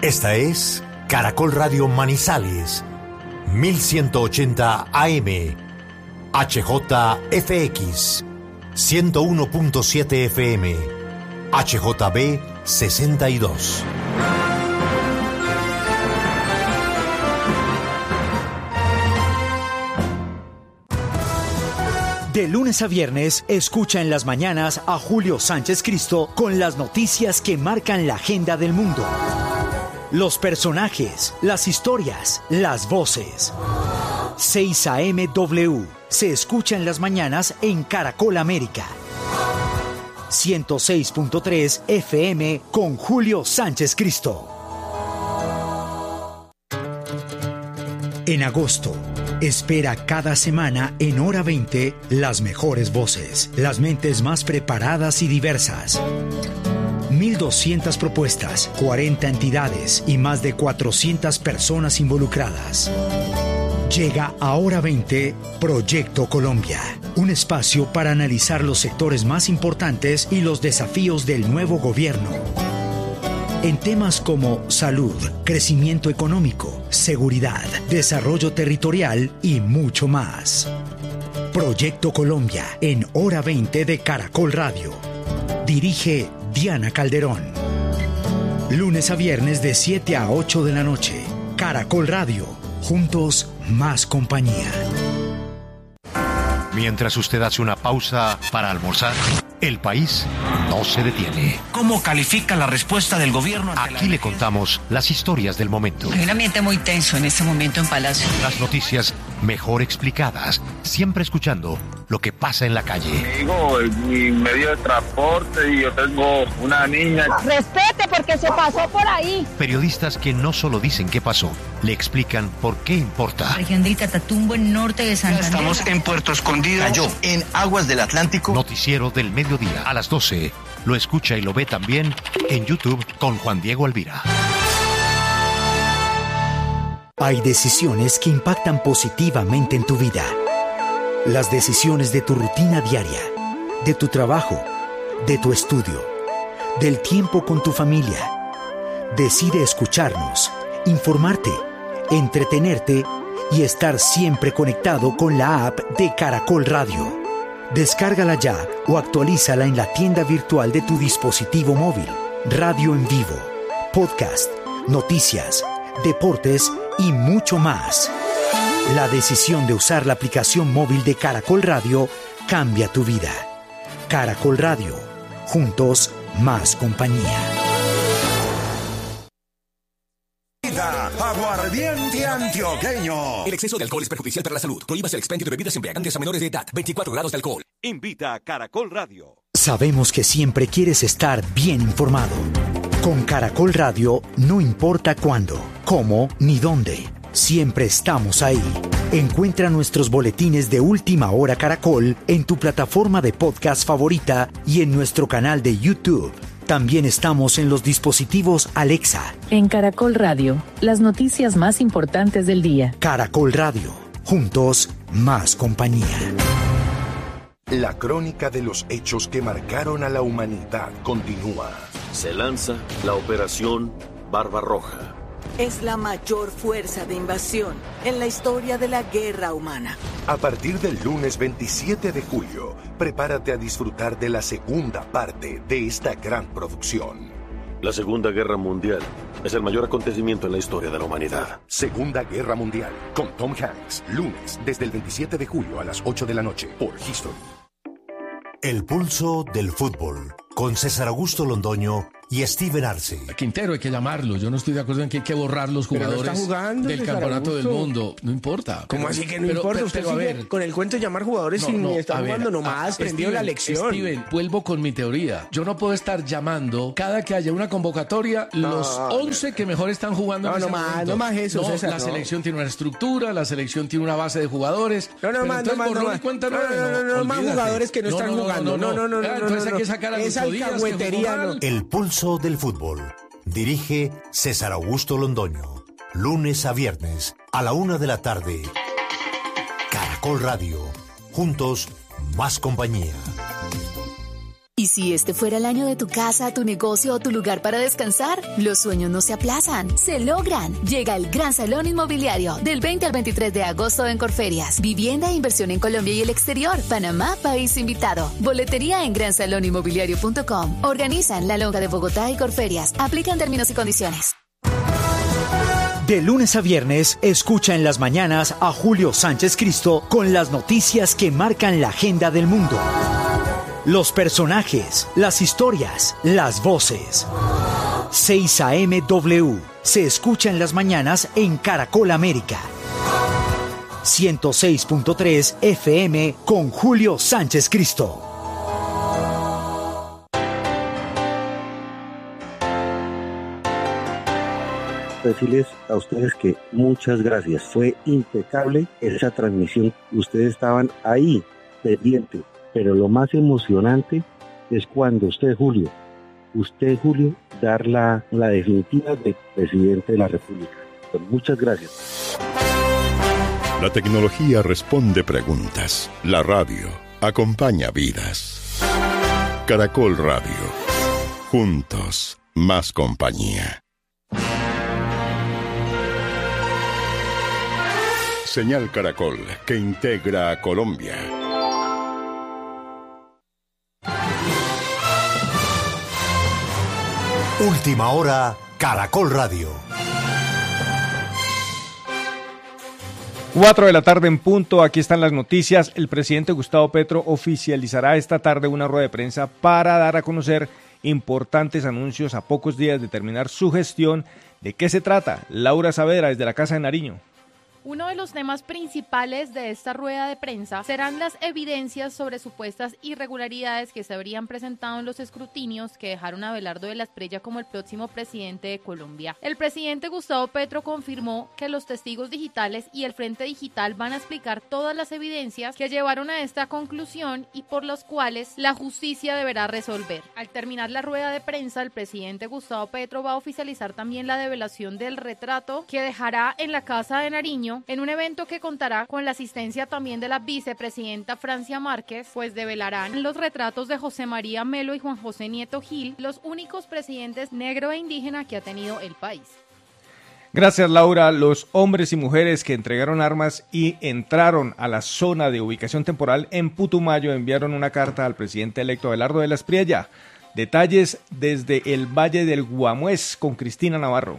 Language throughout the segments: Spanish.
Esta es Caracol Radio Manizales, 1180 AM, HJFX, 101.7 FM, HJB 62. De lunes a viernes, escucha en las mañanas a Julio Sánchez Cristo con las noticias que marcan la agenda del mundo. Los personajes, las historias, las voces. 6 AM-W se escucha en las mañanas en Caracol América. 106.3 FM con Julio Sánchez Cristo. En agosto, espera cada semana en Hora 20 las mejores voces, las mentes más preparadas y diversas. 1,200 propuestas, 40 entidades y más de 400 personas involucradas. Llega a Hora 20 Proyecto Colombia, un espacio para analizar los sectores más importantes y los desafíos del nuevo gobierno. En temas como salud, crecimiento económico, seguridad, desarrollo territorial y mucho más. Proyecto Colombia en Hora 20 de Caracol Radio. Dirige Diana Calderón. Lunes a viernes de 7 a 8 de la noche. Caracol Radio. Juntos, más compañía. Mientras usted hace una pausa para almorzar, el país no se detiene. ¿Cómo califica la respuesta del gobierno? Aquí le contamos las historias del momento. Hay un ambiente muy tenso en este momento en Palacio. Las noticias mejor explicadas, siempre escuchando lo que pasa en la calle. Digo, mi medio de transporte y yo tengo una niña. Respete porque se pasó por ahí. Periodistas que no solo dicen qué pasó, le explican por qué importa. Región de Catatumbo, en norte de Santander. Estamos en Puerto Escondido. Cayó en aguas del Atlántico. Noticiero del mediodía a las 12. Lo escucha y lo ve también en YouTube con Juan Diego Alvira. Hay decisiones que impactan positivamente en tu vida. Las decisiones de tu rutina diaria, de tu trabajo, de tu estudio, del tiempo con tu familia. Decide escucharnos, informarte, entretenerte y estar siempre conectado con la app de Caracol Radio. Descárgala ya o actualízala en la tienda virtual de tu dispositivo móvil. Radio en vivo, podcast, noticias, deportes y mucho más. La decisión de usar la aplicación móvil de Caracol Radio cambia tu vida. Caracol Radio. Juntos, más compañía. Aguardiente antioqueño. El exceso de alcohol es perjudicial para la salud. Prohíbase el expendio de bebidas embriagantes a menores de edad. 24 grados de alcohol. Invita a Caracol Radio. Sabemos que siempre quieres estar bien informado. Con Caracol Radio no importa cuándo, cómo ni dónde. Siempre estamos ahí. Encuentra nuestros boletines de Última Hora Caracol en tu plataforma de podcast favorita y en nuestro canal de YouTube. También estamos en los dispositivos Alexa. En Caracol Radio, las noticias más importantes del día. Caracol Radio. Juntos, más compañía. La crónica de los hechos que marcaron a la humanidad continúa. Se lanza la Operación Barbarroja. Es la mayor fuerza de invasión en la historia de la guerra humana. A partir del lunes 27 de julio, prepárate a disfrutar de la segunda parte de esta gran producción. La Segunda Guerra Mundial es el mayor acontecimiento en la historia de la humanidad. Segunda Guerra Mundial, con Tom Hanks, lunes desde el 27 de julio a las 8 de la noche por History. El pulso del fútbol, con César Augusto Londoño y Steven Arce. Quintero hay que llamarlo. Yo no estoy de acuerdo en que hay que borrar los jugadores del campeonato del mundo. No importa. ¿Cómo así que no importa? Usted pero a sigue ver, con el cuento de llamar jugadores y ni está jugando nomás. Aprendió la lección. Steven, vuelvo con mi teoría. Yo no puedo estar llamando cada que haya una convocatoria los 11 que mejor están jugando en ese momento. No más eso, César. La selección tiene una estructura, la selección tiene una base de jugadores. No más jugadores que no están jugando. No. Entonces hay que sacar a esa alcahuetería. El pulso del fútbol. Dirige César Augusto Londoño. Lunes a viernes a la 1 de la tarde. Caracol Radio. Juntos, más compañía. Y Si este fuera el año de tu casa, tu negocio o tu lugar para descansar, los sueños no se aplazan, se logran. Llega el Gran Salón Inmobiliario del 20 al 23 de agosto en Corferias. Vivienda e inversión en Colombia y el exterior. Panamá, país invitado. Boletería en gransaloninmobiliario.com. Organizan La Lonja de Bogotá y Corferias. Aplican términos y condiciones. De lunes a viernes, escucha en las mañanas a Julio Sánchez Cristo con las noticias que marcan la agenda del mundo. Los personajes, las historias, las voces. 6 a.m. W. Se escucha en las mañanas en Caracol América. 106.3 FM con Julio Sánchez Cristo. Decirles a ustedes que muchas gracias, fue impecable esa transmisión, ustedes estaban ahí pendientes, pero lo más emocionante es cuando usted Julio, dar la definitiva de presidente de la República. Muchas gracias. La tecnología responde preguntas, la radio acompaña vidas. Caracol Radio, juntos, más compañía. Señal Caracol, que integra a Colombia. Última hora, Caracol Radio. 4 de la tarde en punto, aquí están las noticias. El presidente Gustavo Petro oficializará esta tarde una rueda de prensa para dar a conocer importantes anuncios a pocos días de terminar su gestión. ¿De qué se trata? Laura Saavedra, desde la Casa de Nariño. Uno de los temas principales de esta rueda de prensa serán las evidencias sobre supuestas irregularidades que se habrían presentado en los escrutinios que dejaron a Abelardo de la Espriella como el próximo presidente de Colombia. El presidente Gustavo Petro confirmó que los testigos digitales y el Frente Digital van a explicar todas las evidencias que llevaron a esta conclusión y por las cuales la justicia deberá resolver. Al terminar la rueda de prensa, el presidente Gustavo Petro va a oficializar también la develación del retrato que dejará en la Casa de Nariño, en un evento que contará con la asistencia también de la vicepresidenta Francia Márquez, pues develarán los retratos de José María Melo y Juan José Nieto Gil, los únicos presidentes negro e indígena que ha tenido el país. Gracias, Laura. Los hombres y mujeres que entregaron armas y entraron a la zona de ubicación temporal en Putumayo enviaron una carta al presidente electo Abelardo de la Espriella. Detalles desde el Valle del Guamués con Cristina Navarro.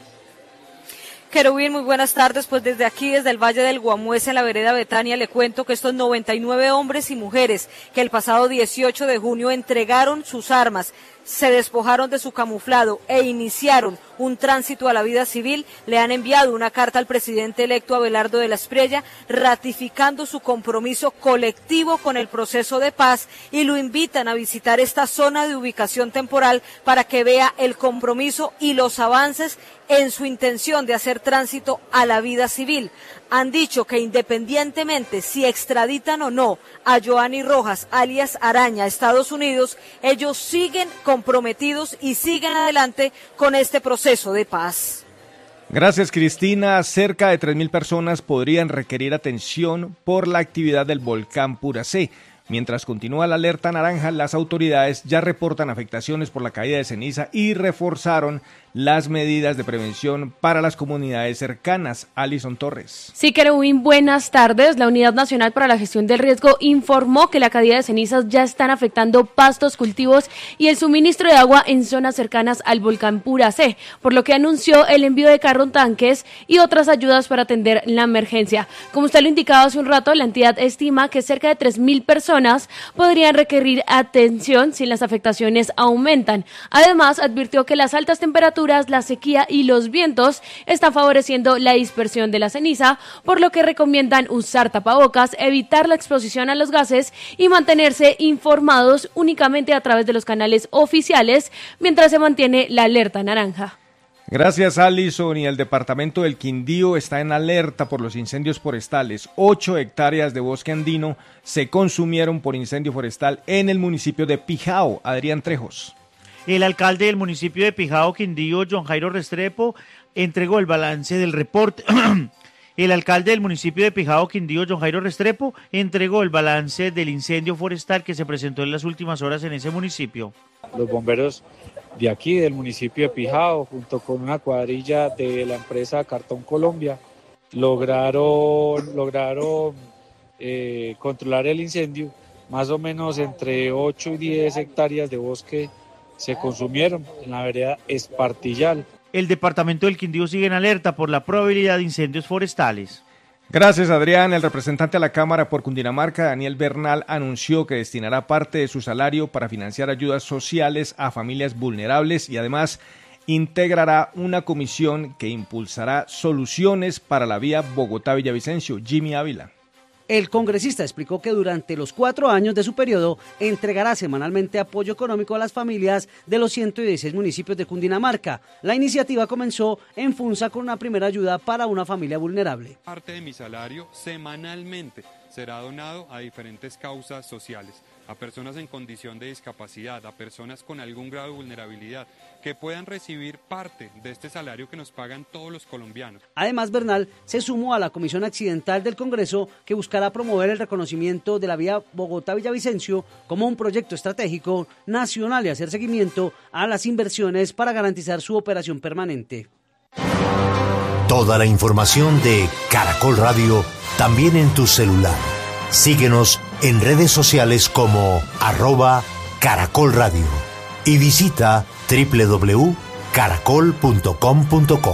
Querubín, muy buenas tardes. Pues desde aquí, desde el Valle del Guamués, en la vereda Betania, le cuento que estos 99 hombres y mujeres que el pasado 18 de junio entregaron sus armas, se despojaron de su camuflado e iniciaron un tránsito a la vida civil, le han enviado una carta al presidente electo Abelardo de la Espriella ratificando su compromiso colectivo con el proceso de paz y lo invitan a visitar esta zona de ubicación temporal para que vea el compromiso y los avances en su intención de hacer tránsito a la vida civil. Han dicho que independientemente si extraditan o no a Joanny Rojas, alias Araña, a Estados Unidos, ellos siguen comprometidos y siguen adelante con este proceso de paz. Gracias, Cristina. Cerca de 3.000 personas podrían requerir atención por la actividad del volcán Puracé. Mientras continúa la alerta naranja, las autoridades ya reportan afectaciones por la caída de ceniza y reforzaron las medidas de prevención para las comunidades cercanas. Alison Torres. Sí, Querubín, buenas tardes. La Unidad Nacional para la Gestión del Riesgo informó que la caída de cenizas ya están afectando pastos, cultivos y el suministro de agua en zonas cercanas al volcán Puracé, por lo que anunció el envío de tanques y otras ayudas para atender la emergencia. Como usted lo indicaba hace un rato, la entidad estima que cerca de 3.000 personas podrían requerir atención si las afectaciones aumentan. Además, advirtió que las altas temperaturas, la sequía y los vientos están favoreciendo la dispersión de la ceniza, por lo que recomiendan usar tapabocas, evitar la exposición a los gases y mantenerse informados únicamente a través de los canales oficiales mientras se mantiene la alerta naranja. Gracias, Alison. Y el departamento del Quindío está en alerta por los incendios forestales. 8 hectáreas de bosque andino se consumieron por incendio forestal en el municipio de Pijao. Adrián Trejos. El alcalde del municipio de Pijao, Quindío, John Jairo Restrepo, entregó el balance del reporte El alcalde del municipio de Pijao, Quindío, John Jairo Restrepo, entregó el balance del incendio forestal que se presentó en las últimas horas en ese municipio. Los bomberos de aquí, del municipio de Pijao, junto con una cuadrilla de la empresa Cartón Colombia, lograron controlar el incendio. Más o menos entre 8 y 10 hectáreas de bosque se consumieron en la vereda Espartillal. El departamento del Quindío sigue en alerta por la probabilidad de incendios forestales. Gracias, Adrián. El representante a la Cámara por Cundinamarca, Daniel Bernal, anunció que destinará parte de su salario para financiar ayudas sociales a familias vulnerables y además integrará una comisión que impulsará soluciones para la vía Bogotá-Villavicencio. Jimmy Ávila. El congresista explicó que durante los 4 años de su periodo entregará semanalmente apoyo económico a las familias de los 116 municipios de Cundinamarca. La iniciativa comenzó en Funza con una primera ayuda para una familia vulnerable. Parte de mi salario semanalmente será donado a diferentes causas sociales, a personas en condición de discapacidad, a personas con algún grado de vulnerabilidad, que puedan recibir parte de este salario que nos pagan todos los colombianos. Además, Bernal se sumó a la Comisión Accidental del Congreso que buscará promover el reconocimiento de la vía Bogotá-Villavicencio como un proyecto estratégico nacional y hacer seguimiento a las inversiones para garantizar su operación permanente. Toda la información de Caracol Radio también en tu celular. Síguenos en redes sociales como @Caracol Radio y visita www.caracol.com.co.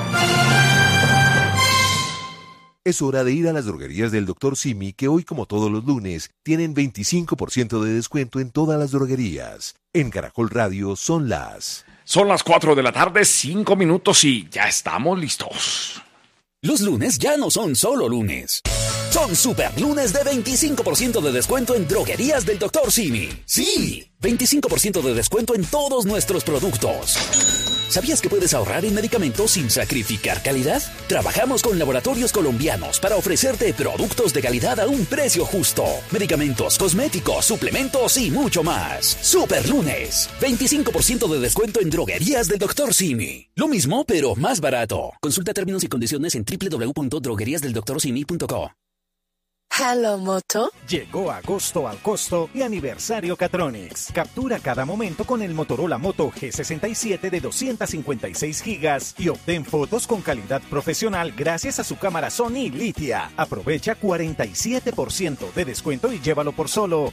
Es hora de ir a las droguerías del Dr. Simi, que hoy, como todos los lunes, tienen 25% de descuento en todas las droguerías. En Caracol Radio son las 4 de la tarde, 5 minutos y ya estamos listos. Los lunes ya no son solo lunes. Son super lunes de 25% de descuento en droguerías del Dr. Simi. ¡Sí! 25% de descuento en todos nuestros productos. ¿Sabías que puedes ahorrar en medicamentos sin sacrificar calidad? Trabajamos con laboratorios colombianos para ofrecerte productos de calidad a un precio justo. Medicamentos, cosméticos, suplementos y mucho más. Super lunes. 25% de descuento en droguerías del Dr. Simi. Lo mismo, pero más barato. Consulta términos y condiciones en www.drogueriasdeldoctorsimi.co. Hello, Moto. Llegó agosto al costo y aniversario Catronics. Captura cada momento con el Motorola Moto G67 de 256 gigas y obtén fotos con calidad profesional gracias a su cámara Sony Litia. Aprovecha 47% de descuento y llévalo por solo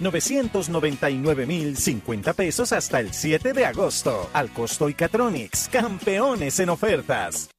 999,050 pesos hasta el 7 de agosto. Al costo y Catronics, campeones en ofertas.